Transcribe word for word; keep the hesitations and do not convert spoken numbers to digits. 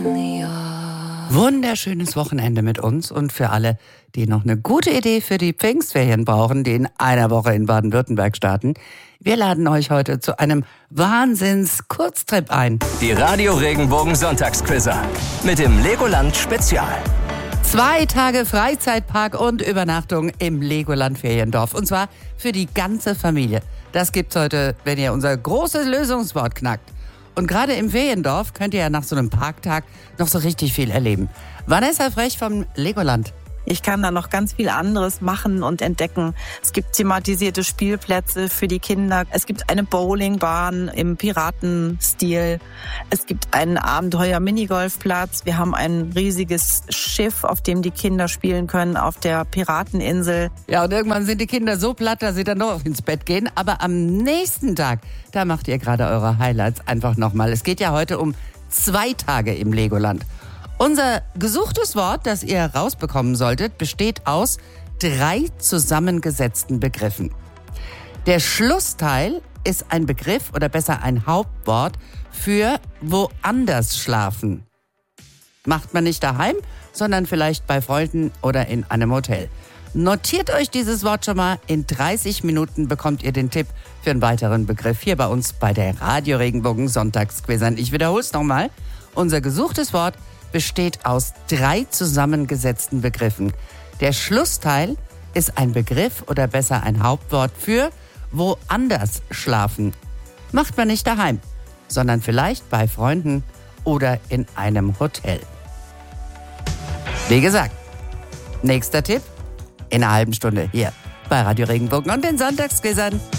Wunderschönes Wochenende mit uns und für alle, die noch eine gute Idee für die Pfingstferien brauchen, die in einer Woche in Baden-Württemberg starten. Wir laden euch heute zu einem Wahnsinns-Kurztrip ein. Die Radio Regenbogen Sonntagsquizzer mit dem Legoland Spezial. Zwei Tage Freizeitpark und Übernachtung im Legoland Feriendorf. Und zwar für die ganze Familie. Das gibt's heute, wenn ihr unser großes Lösungswort knackt. Und gerade im Feriendorf könnt ihr ja nach so einem Parktag noch so richtig viel erleben. Vanessa Frech vom Legoland. Ich kann da noch ganz viel anderes machen und entdecken. Es gibt thematisierte Spielplätze für die Kinder. Es gibt eine Bowlingbahn im Piratenstil. Es gibt einen Abenteuer-Minigolfplatz. Wir haben ein riesiges Schiff, auf dem die Kinder spielen können, auf der Pirateninsel. Ja, und irgendwann sind die Kinder so platt, dass sie dann doch ins Bett gehen. Aber am nächsten Tag, da macht ihr gerade eure Highlights einfach nochmal. Es geht ja heute um zwei Tage im Legoland. Unser gesuchtes Wort, das ihr rausbekommen solltet, besteht aus drei zusammengesetzten Begriffen. Der Schlussteil ist ein Begriff oder besser ein Hauptwort für woanders schlafen. Macht man nicht daheim, sondern vielleicht bei Freunden oder in einem Hotel. Notiert euch dieses Wort schon mal. In dreißig Minuten bekommt ihr den Tipp für einen weiteren Begriff hier bei uns bei der Radio Regenbogen Sonntagsquizern. Ich wiederhole es nochmal. Unser gesuchtes Wort besteht aus drei zusammengesetzten Begriffen. Der Schlussteil ist ein Begriff oder besser ein Hauptwort für woanders schlafen. Macht man nicht daheim, sondern vielleicht bei Freunden oder in einem Hotel. Wie gesagt, nächster Tipp in einer halben Stunde hier bei Radio Regenbogen und den Sonntagsquizern.